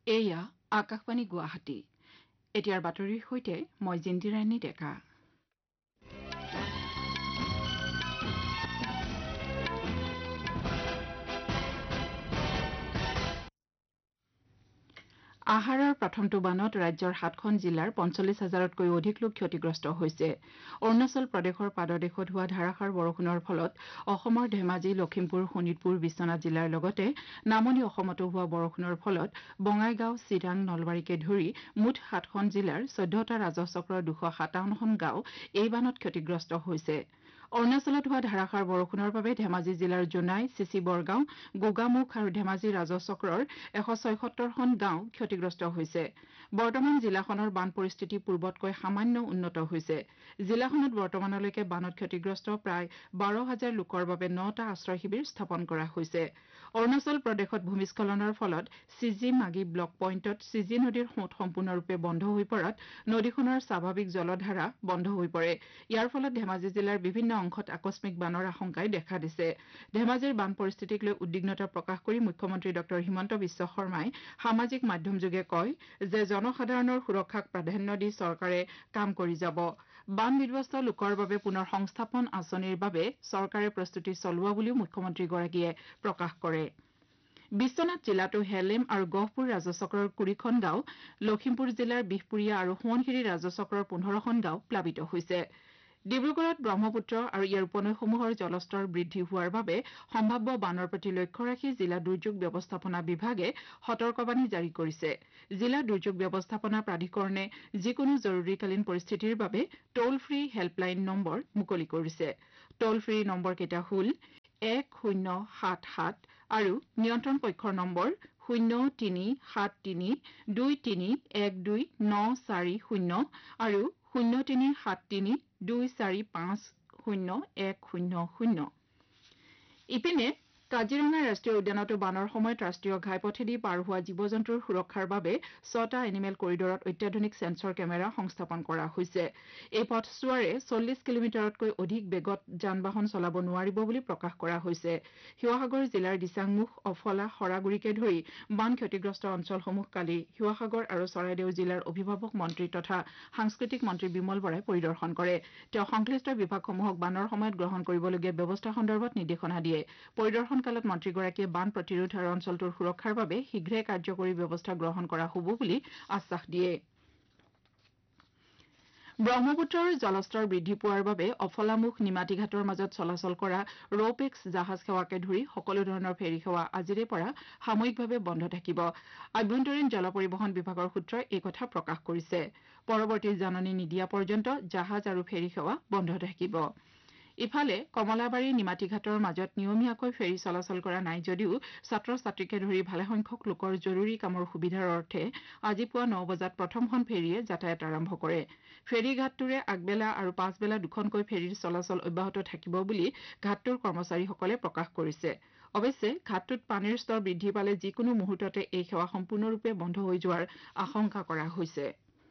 এয়া আকাশবাণী গুৱাহাটী এতিয়াৰ বাতৰিৰ সৈতে মই জিন্দিৰাণী ডেকা আহাৰৰ প্ৰথমটো বানত ৰাজ্যৰ ৭খন জিলাৰ ৪৫,০০০তকৈ অধিক লোক ক্ষতিগ্ৰস্ত হৈছে অৰুণাচল প্ৰদেশৰ পাদদেশত হোৱা ধাৰাসাৰ বৰষুণৰ ফলত অসমৰ ধেমাজি লখিমপুৰ শোণিতপুৰ বিশ্বনাথ জিলাৰ লগতে নামনি অসমতো হোৱা বৰষুণৰ ফলত বঙাইগাঁও চিৰাং নলবাৰীকে ধৰি মুঠ ৭খন জিলাৰ ১৪টা ৰাজহ চক্ৰৰ ২৫৭খন গাঁও এই বানত ক্ষতিগ্ৰস্ত হৈছে অৰুণাচলত হোৱা ধাৰাসাৰ বৰষুণৰ বাবে ধেমাজি জিলাৰ জোনাই চিচি বৰগাঁও গোগামুখ আৰু ধেমাজি ৰাজহ চক্ৰৰ ১৭৬খন গাঁও ক্ষতিগ্ৰস্ত হৈছে বৰ্তমান জিলাখনৰ বান পৰিস্থিতি পূৰ্বতকৈ সামান্য উন্নত হৈছে জিলাখনত বৰ্তমানলৈকে বানত ক্ষতিগ্ৰস্ত প্ৰায় ১২,০০০ লোকৰ বাবে ৯টা আশ্ৰয় শিবিৰ স্থাপন কৰা হৈছে অৰুণাচল প্ৰদেশত ভূমিস্খলনৰ ফলত চিজি মাগি ব্লক পইণ্টত চিজি নদীৰ সোঁত সম্পূৰ্ণৰূপে বন্ধ হৈ পৰাত নদীখনৰ স্বাভাৱিক জলধাৰা বন্ধ হৈ পৰে ইয়াৰ ফলত ধেমাজি জিলাৰ বিভিন্ন অংশত আকস্মিক বানৰ আশংকাই দেখা দিছে ধেমাজিৰ বান পৰিস্থিতিক লৈ উদ্বিগ্নতা প্ৰকাশ কৰি মুখ্যমন্ত্ৰী ডঃ হিমন্ত বিশ্ব শৰ্মাই সামাজিক মাধ্যমযোগে কয় যে জনসাধাৰণৰ সুৰক্ষাক প্ৰাধান্য দি চৰকাৰে কাম কৰি যাব বান বিধ্বস্ত লোকৰ বাবে পুনৰ সংস্থাপন আঁচনিৰ বাবে চৰকাৰে প্ৰস্তুতি চলোৱা বুলিও মুখ্যমন্ত্ৰীগৰাকীয়ে প্ৰকাশ কৰে বিশ্বনাথ জিলাতো হেলেম আৰু গহপুৰ ৰাজচক্ৰৰ ২০খন গাঁও লখিমপুৰ জিলাৰ বিহপুৰীয়া আৰু সোৱণশিৰি ৰাজচক্ৰৰ ১৫খন গাঁও প্লাবিত হৈছে ডিব্ৰুগড়ত ব্ৰহ্মপুত্ৰ আৰু ইয়াৰ উপনৈসমূহৰ জলস্তৰ বৃদ্ধি হোৱাৰ বাবে সম্ভাৱ্য বানৰ প্ৰতি লক্ষ্য ৰাখি জিলা দুৰ্যোগ ব্যৱস্থাপনা বিভাগে সতৰ্কবাণী জাৰি কৰিছে জিলা দুৰ্যোগ ব্যৱস্থাপনা প্ৰাধিকৰণে যিকোনো জৰুৰীকালীন পৰিস্থিতিৰ বাবে টোল ফ্ৰী হেল্পলাইন নম্বৰ মুকলি কৰিছে টোল ফ্ৰী নম্বৰকেইটা হ'ল ১০৭৭ আৰু নিয়ন্ত্ৰণ কক্ষৰ নম্বৰ ০৩৭৩২৩১২৯৪০ আৰু ০৩৭৩২৪৫০১০০ ইপিনে কাজিৰঙা ৰাষ্ট্ৰীয় উদ্যানতো বানৰ সময়ত ৰাষ্ট্ৰীয় ঘাইপথেদি পাৰ হোৱা জীৱ জন্তুৰ সুৰক্ষাৰ বাবে ৬টা এনিমেল কৰিডৰত অত্যাধুনিক ছেন্সৰ কেমেৰা সংস্থাপন কৰা হৈছে এই পথছোৱাৰে ৪০ কিলোমিটাৰতকৈ অধিক বেগত যান বাহন চলাব নোৱাৰিব বুলি প্ৰকাশ কৰা হৈছে শিৱসাগৰ জিলাৰ দিচাংমুখ অফলা সৰাগুৰিকে ধৰি বান ক্ষতিগ্ৰস্ত অঞ্চলসমূহ কালি শিৱসাগৰ আৰু চৰাইদেউ জিলাৰ অভিভাৱক মন্ত্ৰী তথা সাংস্কৃতিক মন্ত্ৰী বিমল বৰাই পৰিদৰ্শন কৰে তেওঁ সংশ্লিষ্ট বিভাগসমূহক বানৰ সময়ত গ্ৰহণ কৰিবলগীয়া ব্যৱস্থা সন্দৰ্ভত নিৰ্দেশনা দিয়ে পৰিদৰ্শনকালত মন্ত্ৰীগৰাকীয়ে বান প্ৰতিৰোধ আৰু অঞ্চলটোৰ সুৰক্ষাৰ বাবে শীঘ্ৰে কাৰ্যকৰী ব্যৱস্থা গ্ৰহণ কৰা হ'ব বুলি আশ্বাস দিয়ে ব্ৰহ্মপুত্ৰৰ জলস্তৰ বৃদ্ধি পোৱাৰ বাবে অফলামুখ নিমাতীঘাটৰ মাজত চলাচল কৰা ৰ'পেক্স জাহাজ সেৱাকে ধৰি সকলো ধৰণৰ ফেৰী সেৱা আজিৰে পৰা সাময়িকভাৱে বন্ধ থাকিব আভ্যন্তৰীণ জল পৰিবহণ বিভাগৰ সূত্ৰই এই কথা প্ৰকাশ কৰিছে পৰৱৰ্তী জাননী নিদিয়া পৰ্যন্ত জাহাজ আৰু ফেৰী সেৱা বন্ধ থাকিব ইফালে কমলাবাৰী নিমাতীঘাটৰ মাজত নিয়মীয়াকৈ ফেৰী চলাচল কৰা নাই যদিও ছাত্ৰ ছাত্ৰীকে ধৰি ভালেসংখ্যক লোকৰ জৰুৰী কামৰ সুবিধাৰ অৰ্থে আজি পুৱা ৯ বজাত প্ৰথমখন ফেৰীয়ে যাতায়াত আৰম্ভ কৰে ফেৰী ঘাটটোৰে আগবেলা আৰু পাছবেলা দুখনকৈ ফেৰীৰ চলাচল অব্যাহত থাকিব বুলি ঘাটটোৰ কৰ্মচাৰীসকলে প্ৰকাশ কৰিছে অৱশ্যে ঘাটটোত পানীৰ স্তৰ বৃদ্ধি পালে যিকোনো মুহূৰ্ততে এই সেৱা সম্পূৰ্ণৰূপে বন্ধ হৈ যোৱাৰ আশংকা কৰা হৈছে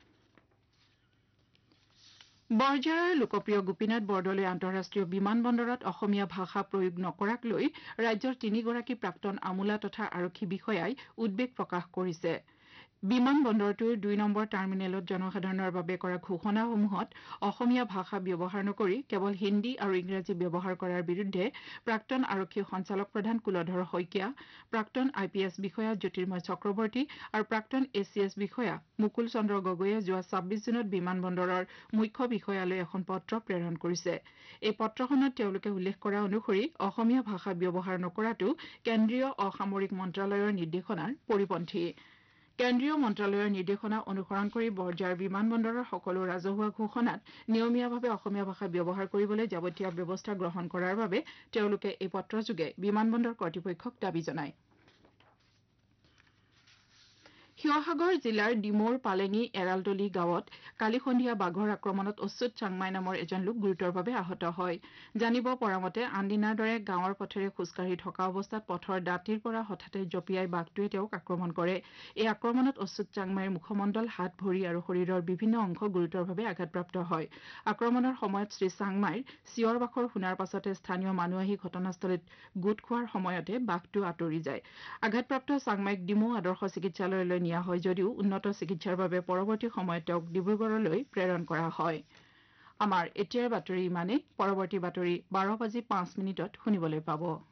বৰঝাৰৰ লোকপ্ৰিয় গোপীনাথ বৰদলৈ আন্তঃৰাষ্ট্ৰীয় বিমান বন্দৰত অসমীয়া ভাষা প্ৰয়োগ নকৰাক লৈ ৰাজ্যৰ ৩গৰাকী প্ৰাক্তন আমোলা তথা আৰক্ষী বিষয়াই উদ্বেগ প্ৰকাশ কৰিছে বিমান বন্দৰটোৰ ২ নম্বৰ টাৰ্মিনেলত জনসাধাৰণৰ বাবে কৰা ঘোষণাসমূহত অসমীয়া ভাষা ব্যৱহাৰ নকৰি কেৱল হিন্দী আৰু ইংৰাজী ব্যৱহাৰ কৰাৰ বিৰুদ্ধে প্ৰাক্তন আৰক্ষী সঞ্চালক প্ৰধান কুলধৰ শইকীয়া প্ৰাক্তন IPS বিষয়া জ্যোতিৰ্ময় চক্ৰৱৰ্তী আৰু প্ৰাক্তন ACS বিষয়া মুকুল চন্দ্ৰ গগৈয়ে যোৱা ২৬ জুনত বিমান বন্দৰৰ মুখ্য বিষয়ালৈ এখন পত্ৰ প্ৰেৰণ কৰিছে এই পত্ৰখনত তেওঁলোকে উল্লেখ কৰা অনুসৰি অসমীয়া ভাষা ব্যৱহাৰ নকৰাটো কেন্দ্ৰীয় অসামৰিক মন্ত্ৰালয়ৰ নিৰ্দেশনাৰ পৰিপন্থী কেন্দ্ৰীয় মন্ত্ৰালয়ৰ নিৰ্দেশনা অনুসৰণ কৰি বৰঝাৰ বিমান বন্দৰৰ সকলো ৰাজহুৱা ঘোষণাত নিয়মীয়াভাৱে অসমীয়া ভাষা ব্যৱহাৰ কৰিবলৈ যাৱতীয় ব্যৱস্থা গ্ৰহণ কৰাৰ বাবে তেওঁলোকে এই পত্ৰযোগে বিমান বন্দৰ কৰ্তৃপক্ষক দাবী জনায় শিৱসাগৰ জিলাৰ ডিমৌৰ পালেঙি এৰালতলী গাঁৱত কালি সন্ধিয়া বাঘৰ আক্ৰমণত অচ্যুত চাংমাই নামৰ এজন লোক গুৰুতৰভাৱে আহত হয় জানিব পৰা মতে আনদিনাৰ দৰে গাঁৱৰ পথেৰে খোজকাঢ়ি থকা অৱস্থাত পথৰ দাঁতিৰ পৰা হঠাতে জঁপিয়াই বাঘটোৱে তেওঁক আক্ৰমণ কৰে এই আক্ৰমণত অচ্যুত চাংমাইৰ মুখমণ্ডল হাত ভৰি আৰু শৰীৰৰ বিভিন্ন অংশ গুৰুতৰভাৱে আঘাতপ্ৰাপ্ত হয় আক্ৰমণৰ সময়ত শ্ৰী চাংমাইৰ চিঞৰ বাখৰ শুনাৰ পাছতে স্থানীয় মানুহ আহি ঘটনাস্থলীত গোট খোৱাৰ সময়তে বাঘটো আঁতৰি যায় আঘাতপ্ৰাপ্ত চাংমাইক ডিমৌ আদৰ্শ চিকিৎসালয়লৈ নিয়া হয় যদিও উন্নত চিকিৎসাৰ বাবে পৰৱৰ্তী সময়ত তেওঁক ডিব্ৰুগড়লৈ প্ৰেৰণ কৰা হয় আমাৰ এতিয়াৰ বাতৰি ইমানেই পৰৱৰ্তী বাতৰি 12:05 শুনিবলৈ পাব